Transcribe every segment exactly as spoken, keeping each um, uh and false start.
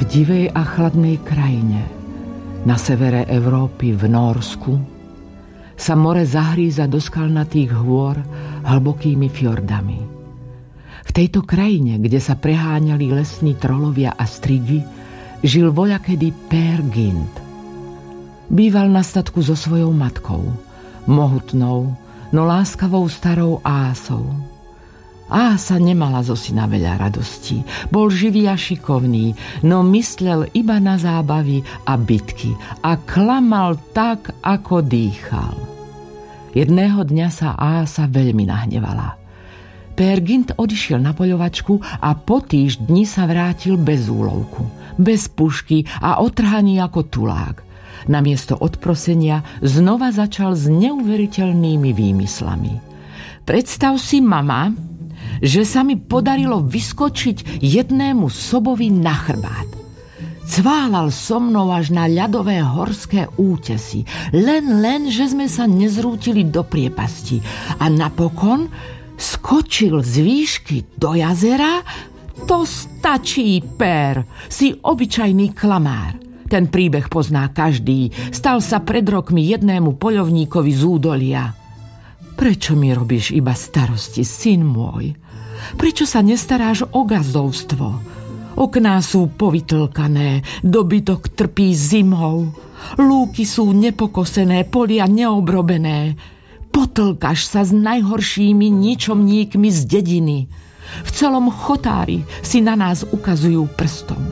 divej a chladnej krajine, na severe Európy v Nórsku, sa more zahríza do skalnatých hôr hlbokými fjordami. V tejto krajine, kde sa preháňali lesní trolovia a strigy, žil voľakedy Pér Gynt. Býval na statku so svojou matkou, mohutnou, no láskavou starou Ásou. Ása nemala zo syna veľa radostí. Bol živý a šikovný, no myslel iba na zábavy a bitky a klamal tak, ako dýchal. Jedného dňa sa Ása veľmi nahnevala. Pér Gynt odišiel na poľovačku a po týždni sa vrátil bez úlovku, bez pušky a otrhaný ako tulák. Namiesto odprosenia znova začal s neuveriteľnými výmyslami. Predstav si, mama, že sa mi podarilo vyskočiť jednému sobovi na chrbát. Cválal so mnou až na ľadové horské útesy, len len, že sme sa nezrútili do priepasti a napokon skočil z výšky do jazera. To stačí, Pér, si obyčajný klamár. Ten príbeh pozná každý. Stal sa pred rokmi jednému poľovníkovi z údolia. Prečo mi robíš iba starosti, syn môj? Prečo sa nestaráš o gazdovstvo? Okná sú povytlkané, dobytok trpí zimou, lúky sú nepokosené, polia neobrobené. Potlkaš sa s najhoršími ničomníkmi z dediny. V celom chotári si na nás ukazujú prstom.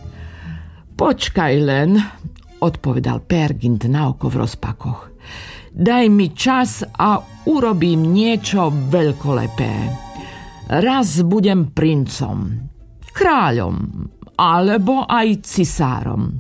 Počkaj len, odpovedal Pér Gynt na oko v rozpakoch. Daj mi čas a urobím niečo veľkolepé. Raz budem princom, kráľom, alebo aj cisárom.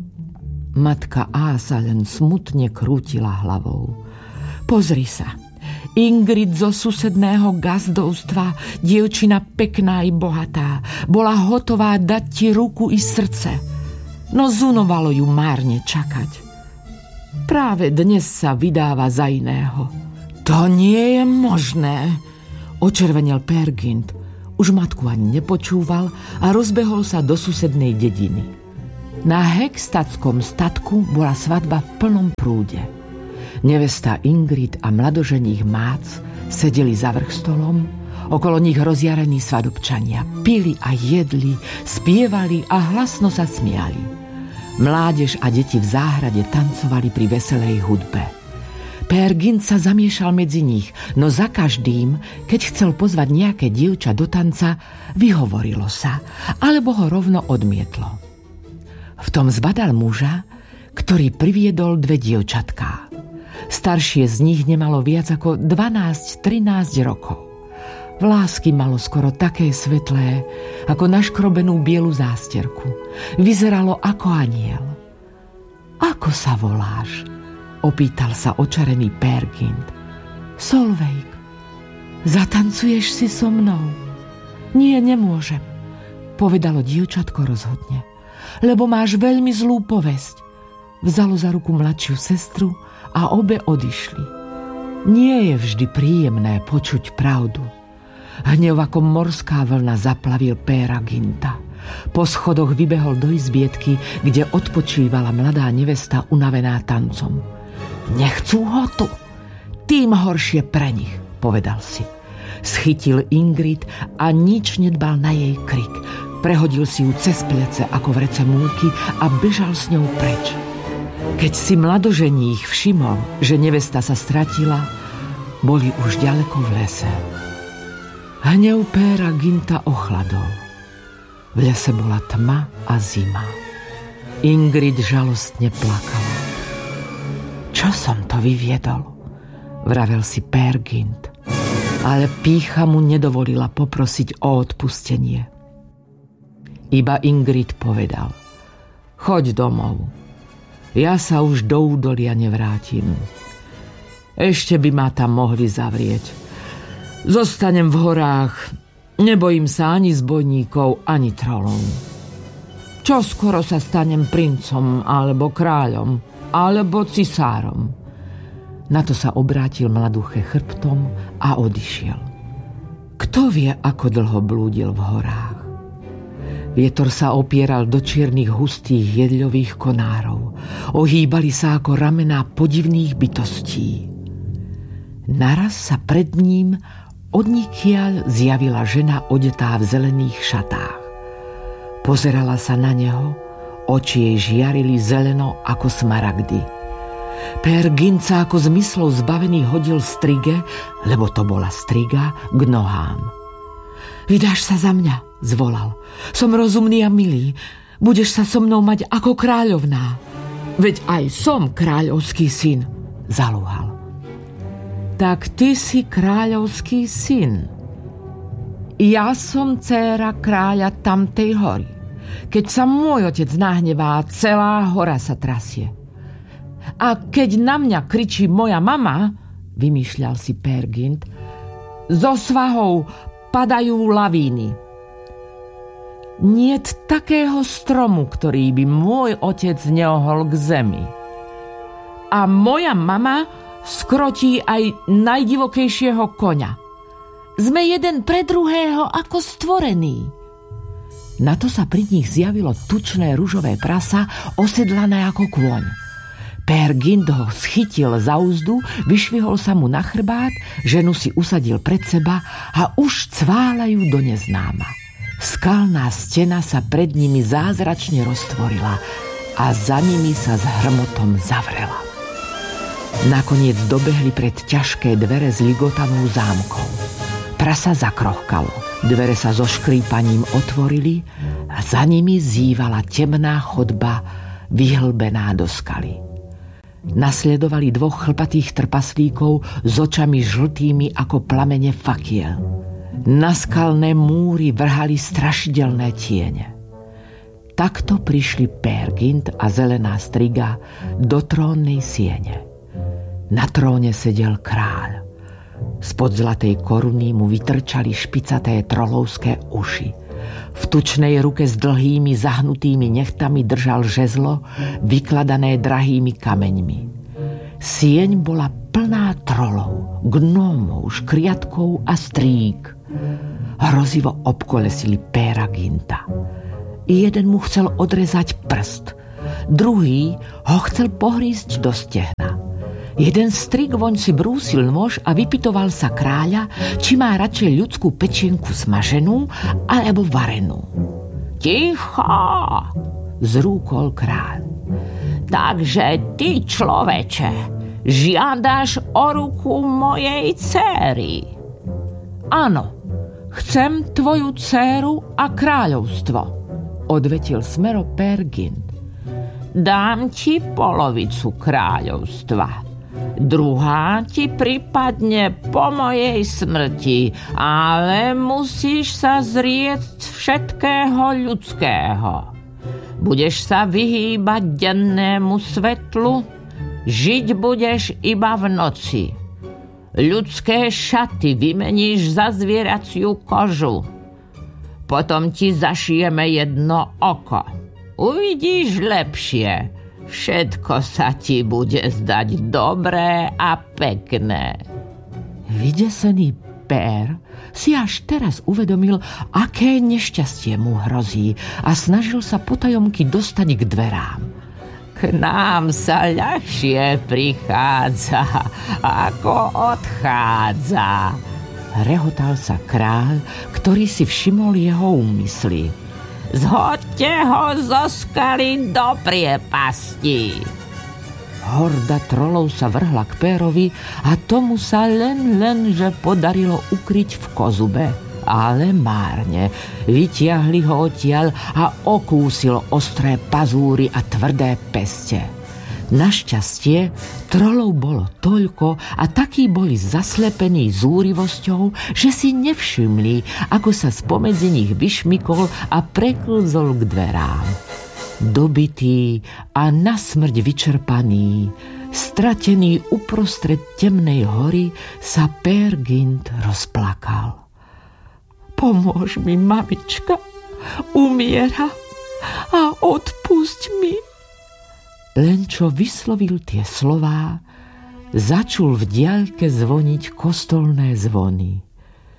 Matka Ása len smutne krútila hlavou. Pozri sa, Ingrid zo susedného gazdovstva, dievčina pekná i bohatá, bola hotová dať ti ruku i srdce, no zunovalo ju márne čakať. Práve dnes sa vydáva za iného. To nie je možné, očervenel Pér Gynt. Už matku ani nepočúval a rozbehol sa do susednej dediny. Na Hekstadskom statku bola svadba v plnom prúde. Nevesta Ingrid a mladoženích Mác sedeli za vrchstolom, okolo nich rozjarení svadobčania, pili a jedli, spievali a hlasno sa smiali. Mládež a deti v záhrade tancovali pri veselej hudbe. Pér Gynt sa zamiešal medzi nich, no za každým, keď chcel pozvať nejaké dievča do tanca, vyhovorilo sa, alebo ho rovno odmietlo. V tom zbadal muža, ktorý priviedol dve dievčatká. Staršie z nich nemalo viac ako dvanásť trinásť rokov. Vlásky malo skoro také svetlé, ako naškrobenú bielu zásterku. Vyzeralo ako anjel. Ako sa voláš? Opýtal sa očarený Pér Gynt. Solveig. Zatancuješ si so mnou? Nie, nemôžem, povedalo dievčatko rozhodne, lebo máš veľmi zlú povesť. Vzalo za ruku mladšiu sestru a obe odišli. Nie je vždy príjemné počuť pravdu. Hnev ako morská vlna zaplavil Péra Gynta. Po schodoch vybehol do izbietky, kde odpočívala mladá nevesta unavená tancom. Nechcú ho tu, tým horšie pre nich, povedal si. Schytil Ingrid a nič nedbal na jej krik. Prehodil si ju cez plece ako vrece múky a bežal s ňou preč. Keď si mladoženích všimol, že nevesta sa stratila, boli už ďaleko v lese. Hnev Péra Gynta ochladol. V lese bola tma a zima. Ingrid žalostne plakala. Čo som to vyviedol? Vravel si Pér Gynt. Ale pýcha mu nedovolila poprosiť o odpustenie. Iba Ingrid povedal. Choď domov. Ja sa už do údolia nevrátim. Ešte by ma tam mohli zavrieť. Zostanem v horách. Nebojím sa ani zbojníkov, ani trolov. Čo skoro sa stanem princom, alebo kráľom, alebo cisárom. Na to sa obrátil mladúche chrbtom a odišiel. Kto vie, ako dlho blúdil v horách? Vietor sa opieral do čiernych hustých jedľových konárov. Ohýbali sa ako ramená podivných bytostí. Naraz sa pred ním odnikiaľ zjavila žena odetá v zelených šatách. Pozerala sa na neho, oči jej žiarili zeleno ako smaragdy. Pér Gynt sa ako zmyslov zbavený hodil strige, lebo to bola striga, k nohám. Vydáš sa za mňa, zvolal. Som rozumný a milý. Budeš sa so mnou mať ako kráľovná. Veď aj som kráľovský syn, zalúhal. Tak ty si kráľovský syn. Ja som dcéra kráľa tamtej hory. Keď sa môj otec nahnevá, celá hora sa trasie. A keď na mňa kričí moja mama, vymýšľal si Pér Gynt, zo svahov padajú lavíny. Niet takého stromu, ktorý by môj otec neohol k zemi. A moja mama skrotí aj najdivokejšieho koňa. Sme jeden pre druhého ako stvorení. Na to sa pri nich zjavilo tučné ružové prasa, osedlané ako kôň. Pér Gynt ho schytil za úzdu, vyšvihol sa mu na chrbát, ženu si usadil pred seba a už cválajú do neznáma. Skalná stena sa pred nimi zázračne roztvorila a za nimi sa s hrmotom zavrela. Nakoniec dobehli pred ťažké dvere s ligotavou zámkou. Prasa zakrochkalo, dvere sa so škrípaním otvorili a za nimi zývala temná chodba vyhlbená do skaly. Nasledovali dvoch chlpatých trpaslíkov s očami žltými ako plamene fakiel. Na skalné múry vrhali strašidelné tiene. Takto prišli Pér Gynt a zelená striga do trónnej siene. Na tróne sedel kráľ. Spod zlatej koruny mu vytrčali špicaté trolovské uši. V tučnej ruke s dlhými zahnutými nechtami držal žezlo, vykladané drahými kameňmi. Sieň bola plná trolov, gnómov, škriatkov a strík. Hrozivo obkolesili Péra Gynta. Jeden mu chcel odrezať prst, druhý ho chcel pohrísť do stehna. Jeden strik voň si brúsil nôž a vypytoval sa kráľa, či má radšej ľudskú pečienku smaženú alebo varenú. Ticho, zrúkol kráľ. Takže ty, človeče, žiadaš o ruku mojej dcéry. Áno, chcem tvoju dcéru a kráľovstvo, odvetil smero Pér Gynt. Dám ti polovicu kráľovstva. Druhá ti pripadne po mojej smrti, ale musíš sa zrieť všetkého ľudského. Budeš sa vyhýbať dennému svetlu, žiť budeš iba v noci. Ľudské šaty vymeníš za zvieraciu kožu. Potom ti zašijeme jedno oko. Uvidíš lepšie. Všetko sa ti bude zdať dobré a pekné. Vydesený Pér si až teraz uvedomil, aké nešťastie mu hrozí a snažil sa potajomky dostať k dverám. K nám sa ľahšie prichádza, ako odchádza. Rehotal sa kráľ, ktorý si všimol jeho úmysly. Zhoďte ho zo skaly do priepasti. Horda trolov sa vrhla k Pérovi a tomu sa len, len, že podarilo ukryť v kozube. Ale márne. Vytiahli ho odtiaľ a okúsil ostré pazúry a tvrdé peste. Našťastie trolov bolo toľko a takí boli zaslepení zúrivosťou, že si nevšimli, ako sa spomedzi nich vyšmykol a preklzol k dverám. Dobitý a nasmrť vyčerpaný, stratený uprostred temnej hory, sa Pér Gynt rozplakal. Pomôž mi, mamička, umiera a odpusť mi. Len čo vyslovil tie slová, začul v diaľke zvoniť kostolné zvony.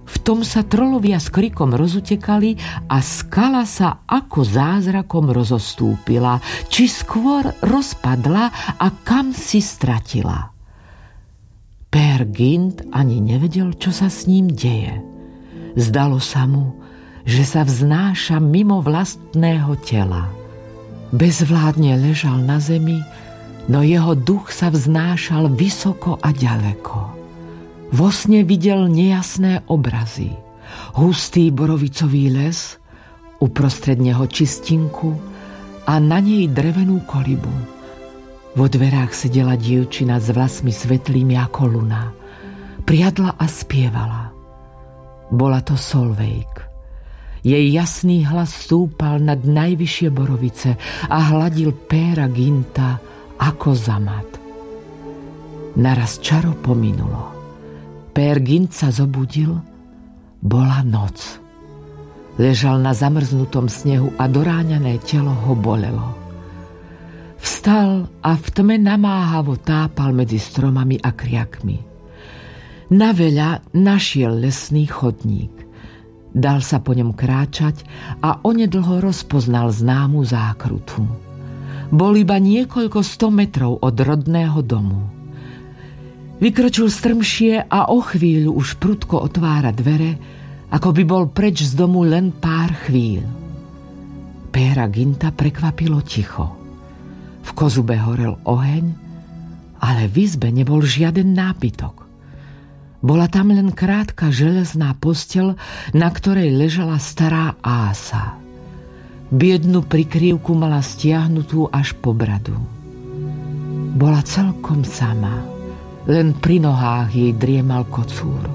V tom sa trolovia s krikom rozutekali a skala sa ako zázrakom rozostúpila, či skôr rozpadla a kam si stratila. Pér Gynt ani nevedel, čo sa s ním deje. Zdalo sa mu, že sa vznáša mimo vlastného tela. Bezvládne ležal na zemi, no jeho duch sa vznášal vysoko a ďaleko. Vo sne videl nejasné obrazy. Hustý borovicový les, uprostred neho čistinku a na nej drevenú kolibu. Vo dverách sedela dievčina s vlasmi svetlými ako luna. Priadla a spievala. Bola to Solveig. Jej jasný hlas stúpal nad najvyššie borovice a hladil Péra Gynta ako zamat. Naraz čaro pominulo. Pér Gynt sa zobudil, bola noc. Ležal na zamrznutom snehu a doráňané telo ho bolelo. Vstal a v tme namáhavo tápal medzi stromami a kriakmi. Naveľa našiel lesný chodník. Dal sa po ňom kráčať a onedlho rozpoznal známu zákrutu. Bol iba niekoľko sto metrov od rodného domu. Vykročil strmšie a o chvíľu už prudko otvára dvere, ako by bol preč z domu len pár chvíľ. Péra Gynta prekvapilo ticho. V kozube horel oheň, ale v izbe nebol žiaden nápitok. Bola tam len krátka železná posteľ, na ktorej ležala stará Ása. Biednu prikrývku mala stiahnutú až po bradu. Bola celkom sama. Len pri nohách jej driemal kocúr.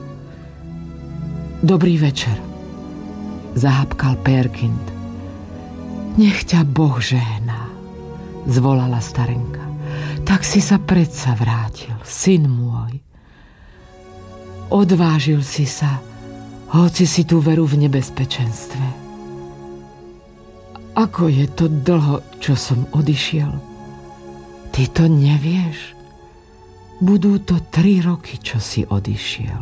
Dobrý večer, zahapkal Pér Gynt. Nech ťa Boh žehná, zvolala starenka. Tak si sa predsa vrátil, syn môj. Odvážil si sa, hoci si tú veru v nebezpečenstve. Ako je to dlho, čo som odišiel? Ty to nevieš? Budú to tri roky, čo si odišiel.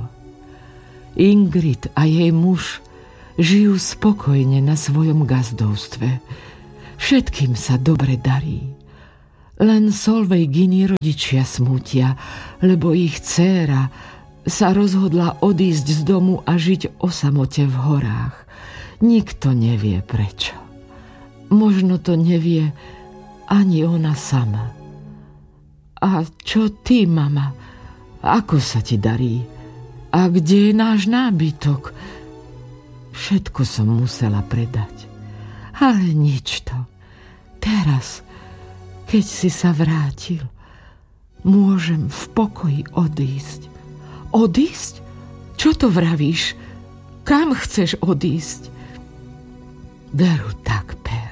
Ingrid a jej muž žijú spokojne na svojom gazdovstve. Všetkým sa dobre darí. Len Solveigini rodičia smútia, lebo ich dcéra sa rozhodla odísť z domu a žiť o samote v horách. Nikto nevie prečo. Možno to nevie ani ona sama. A čo ty, mama? Ako sa ti darí? A kde je náš nábytok? Všetko som musela predať. Ale nič to. Teraz, keď si sa vrátil, môžem v pokoji odísť. Odísť? Čo to vravíš? Kam chceš odísť? Veru tak, Pér.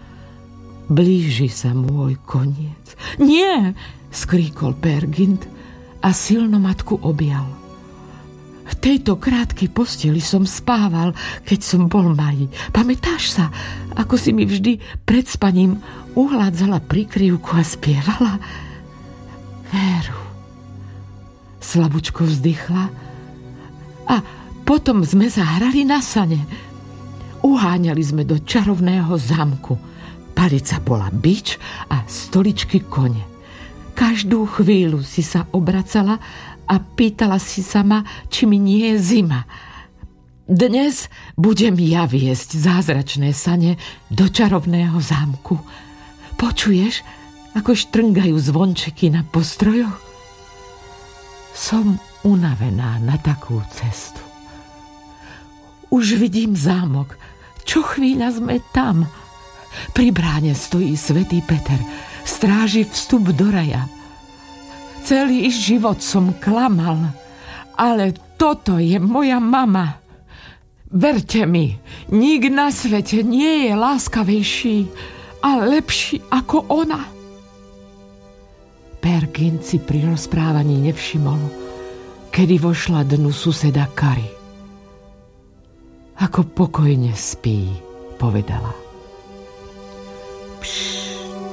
Blíži sa môj koniec. Nie! Skríkol Pér Gynt a silno matku objal. V tejto krátkej posteli som spával, keď som bol malý. Pamätáš sa, ako si mi vždy pred spaním uhládzala prikryvku a spievala? Veru. Slabúčko vzdychla a potom sme sa hrali na sane. Uháňali sme do čarovného zámku. Palica bola bič a stoličky kone. Každú chvíľu si sa obracala a pýtala si sama, či mi nie je zima. Dnes budem ja viesť zázračné sane do čarovného zámku. Počuješ, ako štrngajú zvončeky na postrojoch? Som unavená na takú cestu. Už vidím zámok. Čo chvíľa sme tam. Pri bráne stojí svätý Peter. Stráži vstup do raja. Celý život som klamal, ale toto je moja mama. Verte mi, nik na svete nie je láskavejší a lepší ako ona. Pér Gynt si pri rozprávaní nevšimol, kedy vošla dnu suseda Kari. Ako pokojne spí, povedala. Pš.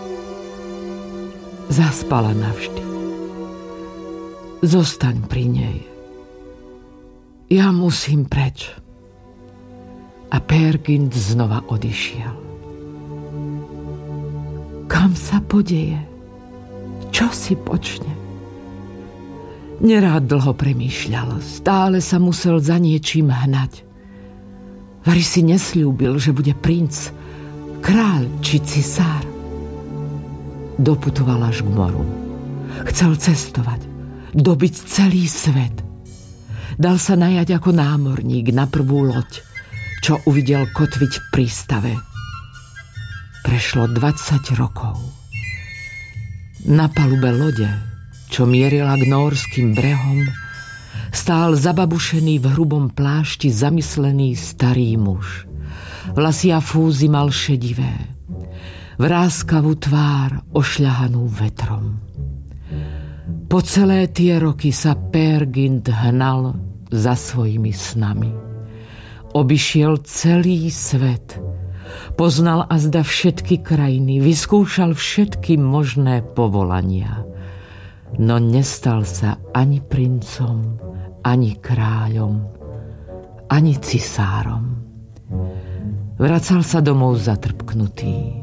Zaspala navždy. Zostaň pri nej. Ja musím preč. A Peer Gynt znova odišiel. Kam sa podeje? Čo si počne? Nerád dlho premýšľal. Stále sa musel za niečím hnať. Vari si nesľúbil, že bude princ, kráľ či cisár. Doputoval až k moru. Chcel cestovať, dobiť celý svet. Dal sa najať ako námorník na prvú loď, čo uvidel kotviť v prístave. Prešlo dvadsať rokov. Na palube lode, čo mierila k nórskym brehom, stál zababušený v hrubom plášti zamyslený starý muž. Vlasy a fúzy mal šedivé, vráskavú tvár ošľahanú vetrom. Po celé tie roky sa Peer Gynt hnal za svojimi snami. Obišiel celý svet, poznal azda všetky krajiny, vyskúšal všetky možné povolania, no nestal sa ani princom, ani kráľom, ani cisárom. Vracal sa domov zatrpknutý.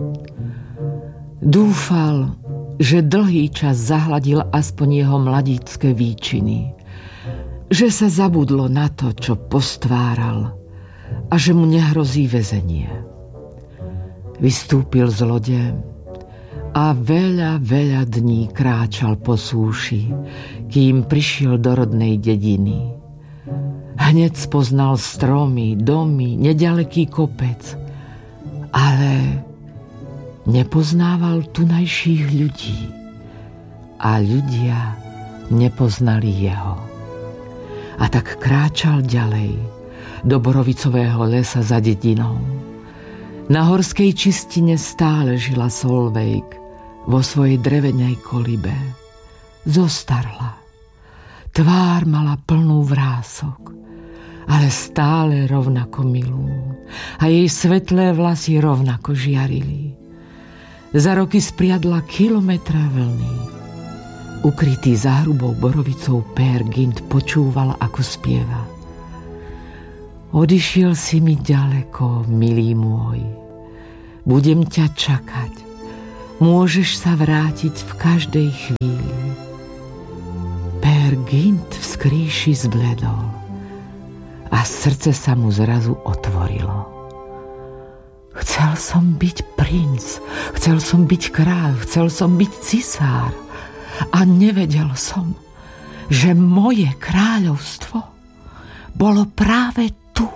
Dúfal, že dlhý čas zahladil aspoň jeho mladícke výčiny, že sa zabudlo na to, čo postváral a že mu nehrozí väzenie. Vystúpil z lode a veľa, veľa dní kráčal po súši, kým prišiel do rodnej dediny. Hneď spoznal stromy, domy, nedaleký kopec, ale nepoznával tunajších ľudí a ľudia nepoznali jeho. A tak kráčal ďalej do borovicového lesa za dedinou. Na horskej čistine stále žila Solveig vo svojej drevenej kolibe. Zostarla. Tvár mala plnú vrások, ale stále rovnako milú. A jej svetlé vlasy rovnako žiarili. Za roky spriadla kilometra vlny. Ukrytý za hrubou borovicou Peer Gynt počúval, ako spieva. Odišiel si mi ďaleko, milý môj. Budem ťa čakať. Môžeš sa vrátiť v každej chvíli. Peer Gynt v skrýši zbledol a srdce sa mu zrazu otvorilo. Chcel som byť princ, chcel som byť kráľ, chcel som byť cisár a nevedel som, že moje kráľovstvo bolo práve tu.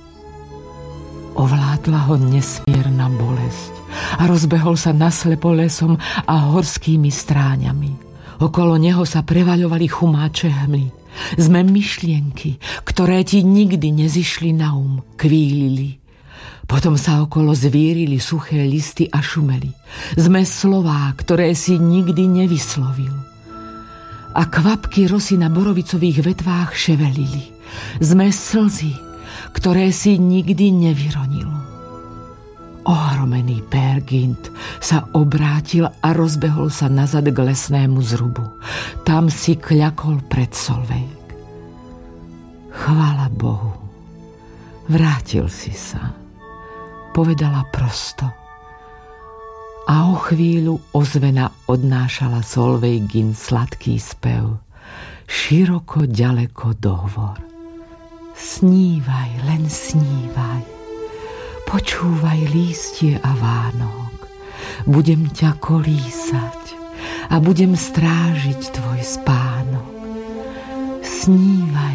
Ovládla ho nesmierna bolesť a rozbehol sa naslepo lesom a horskými stráňami. Okolo neho sa prevaľovali chumáče hmly. Sme myšlienky, ktoré ti nikdy nezišli na um, kvílili. Potom sa okolo zvírili suché listy a šumeli. Sme slová, ktoré si nikdy nevyslovil. A kvapky rosy na borovicových vetvách ševelili. Sme slzy, ktoré si nikdy nevyronil. Ohromený Peer Gynt sa obrátil a rozbehol sa nazad k lesnému zrubu. Tam si kľakol pred Solveig. Chvála Bohu, vrátil si sa, povedala prosto. A o chvíľu ozvena odnášala Solveigin sladký spev. Široko ďaleko dohovor. Snívaj, len snívaj. Počúvaj lístie a vánok. Budem ťa kolísať a budem strážiť tvoj spánok. Snívaj,